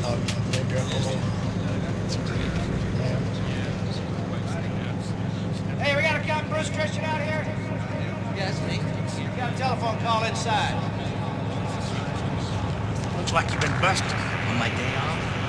Hey, we got a Captain Bruce Christian out here? Yes, me. We got a telephone call inside. Looks like you've been busted. On my day off?